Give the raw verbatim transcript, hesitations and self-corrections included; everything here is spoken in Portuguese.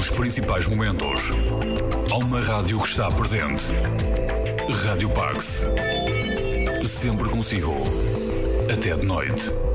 os principais momentos. Há uma rádio que está presente. Rádio Pax. Sempre consigo. Até de noite.